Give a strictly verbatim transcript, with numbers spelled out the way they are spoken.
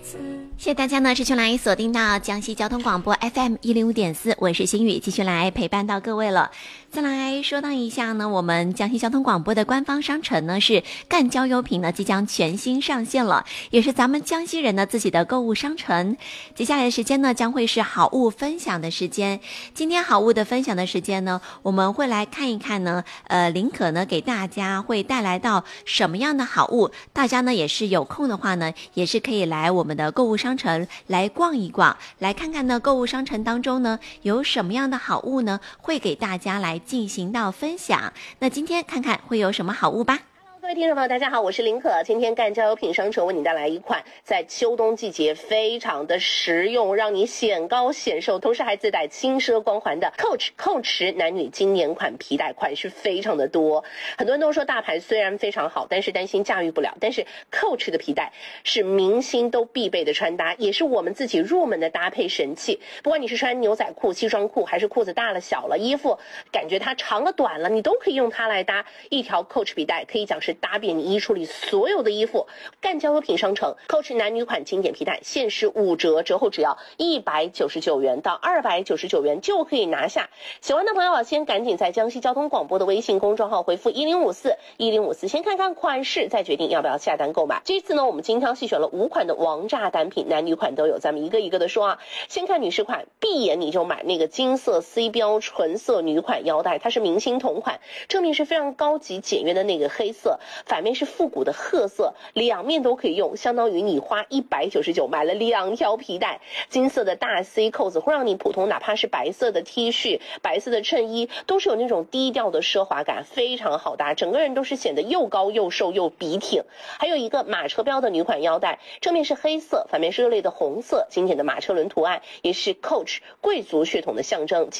谢谢大家呢，持续来锁定到江西交通广播 F M 一零五点四，我是心雨，继续来陪伴到各位了。再来说到一下呢，我们江西交通广播的官方商城呢是赣交优品呢即将全新上线了，也是咱们江西人的自己的购物商城。接下来的时间呢将会是好物分享的时间。今天好物的分享的时间呢，我们会来看一看呢，呃，林可呢给大家会带来到什么样的好物。大家呢也是有空的话呢，也是可以来我们的购物商城来逛一逛，来看看呢购物商城当中呢有什么样的好物呢，会给大家来进行到分享。那今天看看会有什么好物吧。 各位听众朋友大家好，我是林可。今天赣交优品商城为你带来一款在秋冬季节非常的实用，让你显高显瘦，同时还自带轻奢光环的 Coach 蔻驰男女经典款皮带，款式非常的多。很多人都说大牌虽然非常好，但是担心驾驭不了，但是 Coach 的皮带是明星都必备的穿搭，也是我们自己入门的搭配神器。不管你是穿牛仔裤、西装裤，还是裤子大了小了，衣服感觉它长了短了，你都可以用它来搭。一条 Coach 皮带可以讲是搭遍你衣橱里所有的衣服。赣交优品商城 Coach 男女款经典皮带限时五折，折后只要一百九十九元到二百九十九元就可以拿下。喜欢的朋友啊，先赶紧在江西交通广播的微信公众号回复一零五四一零五四，先看看款式，再决定要不要下单购买。这次呢，我们精挑细选了五款的王炸单品，男女款都有，咱们一个一个的说啊。先看女士款，闭眼你就买那个金色 C 标纯色女款腰带，它是明星同款，正面是非常高级简约的那个黑色，反面是复古的褐色，两面都可以用，相当于你花一百九十九买了两条皮带。金色的大 C 扣子会让你普通哪怕是白色的 T 恤、白色的衬衣都是有那种低调的奢华感，非常好搭，整个人都是显得又高又瘦又笔挺。还有一个马车标的女款腰带，正面是黑色，反面是热烈的红色，经典的马车轮图案，也是 Coach 贵族血统的象征。